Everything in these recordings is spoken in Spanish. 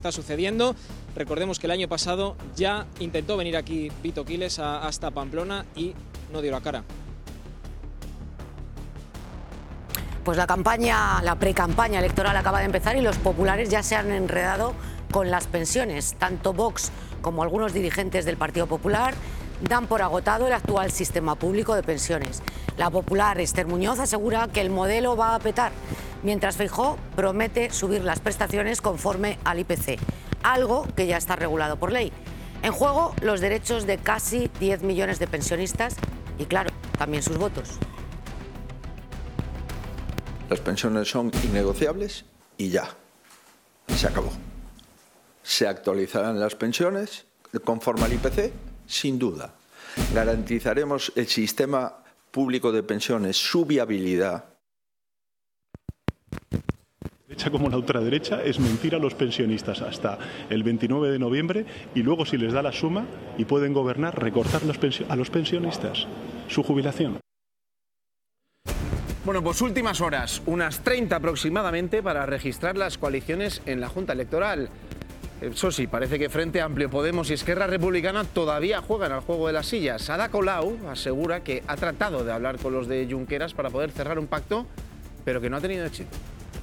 está sucediendo. Recordemos que el año pasado ya intentó venir aquí Vito Quiles hasta Pamplona y no dio la cara. Pues la pre-campaña electoral acaba de empezar y los populares ya se han enredado con las pensiones. Tanto Vox como algunos dirigentes del Partido Popular dan por agotado el actual sistema público de pensiones. La popular Esther Muñoz asegura que el modelo va a petar, mientras Feijóo promete subir las prestaciones conforme al IPC, algo que ya está regulado por ley. En juego los derechos de casi 10 millones de pensionistas y, claro, también sus votos. Las pensiones son innegociables y ya. Se acabó. Se actualizarán las pensiones conforme al IPC, sin duda. Garantizaremos el sistema público de pensiones, su viabilidad. Derecha como la ultraderecha es mentir a los pensionistas hasta el 29 de noviembre y luego, si les da la suma y pueden gobernar, recortar a los pensionistas su jubilación. Bueno, pues últimas horas, unas 30 aproximadamente, para registrar las coaliciones en la Junta Electoral. Eso sí, parece que Frente Amplio, Podemos y Esquerra Republicana todavía juegan al juego de las sillas. Ada Colau asegura que ha tratado de hablar con los de Junqueras para poder cerrar un pacto, pero que no ha tenido éxito.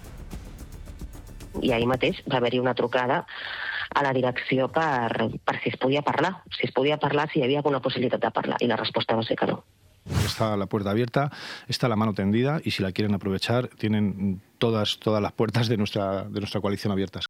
I ahir mateix va haver-hi una trucada a la direcció per si es podia parlar, si hi havia alguna possibilitat de parlar, i la resposta va ser que no. Está la puerta abierta, está la mano tendida y si la quieren aprovechar tienen todas las puertas de nuestra coalición abiertas.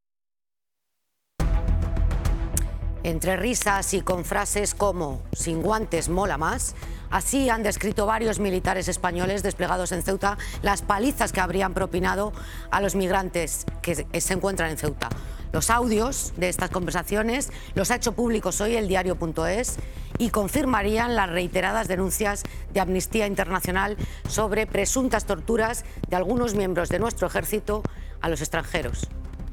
Entre risas y con frases como "sin guantes mola más", así han descrito varios militares españoles desplegados en Ceuta las palizas que habrían propinado a los migrantes que se encuentran en Ceuta. Los audios de estas conversaciones los ha hecho públicos hoy el diario.es y confirmarían las reiteradas denuncias de Amnistía Internacional sobre presuntas torturas de algunos miembros de nuestro ejército a los extranjeros.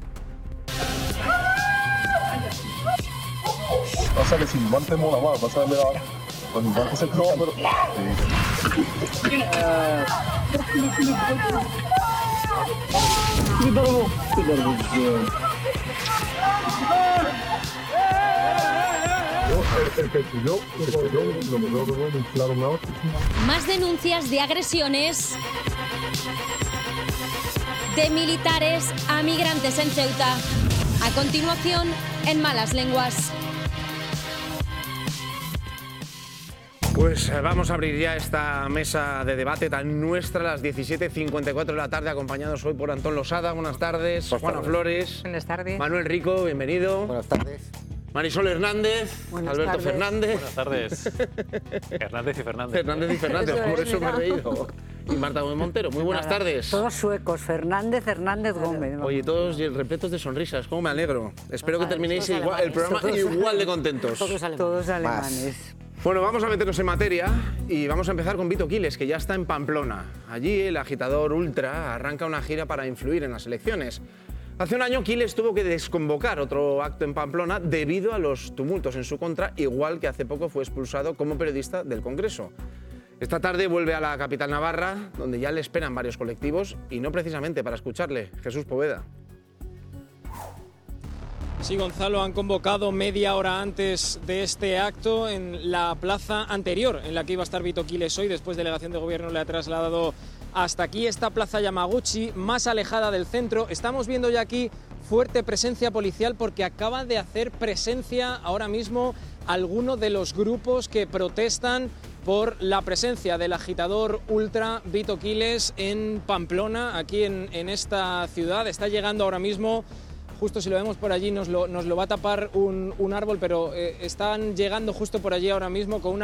Pasa que sin guantes mola más, pasa de mirar. Con mis guantes se cruza, pero. Más denuncias de agresiones de militares a migrantes en Ceuta. A continuación, en Malas Lenguas. Pues vamos a abrir ya esta mesa de debate tan nuestra a las 17:54 de la tarde, acompañados hoy por Antón Losada. Buenas tardes. Juana Flores. Buenas tardes. Manuel Rico, bienvenido. Buenas tardes. Marisol Hernández. Buenas Alberto tardes. Fernández. Buenas tardes. Hernández y Fernández. Fernández y Fernández, por eso me he reído. Y Marta Gómez Montero. Muy buenas tardes. Todos suecos, Fernández, Hernández, Gómez. Oye, todos repletos de sonrisas, cómo me alegro. Espero que terminéis igual, el programa igual de contentos. Todos alemanes. Bueno, vamos a meternos en materia y vamos a empezar con Vito Quiles, que ya está en Pamplona. Allí el agitador ultra arranca una gira para influir en las elecciones. Hace un año Quiles tuvo que desconvocar otro acto en Pamplona debido a los tumultos en su contra, igual que hace poco fue expulsado como periodista del Congreso. Esta tarde vuelve a la capital navarra, donde ya le esperan varios colectivos y no precisamente para escucharle. Jesús Poveda. Sí, Gonzalo, han convocado media hora antes de este acto en la plaza anterior en la que iba a estar Vito Quiles hoy. Después, delegación de gobierno le ha trasladado hasta aquí, esta plaza Yamaguchi, más alejada del centro. Estamos viendo ya aquí fuerte presencia policial porque acaba de hacer presencia ahora mismo alguno de los grupos que protestan por la presencia del agitador ultra Vito Quiles en Pamplona, aquí en esta ciudad. Está llegando ahora mismo. Justo si lo vemos por allí nos lo va a tapar un árbol, pero están llegando justo por allí ahora mismo con una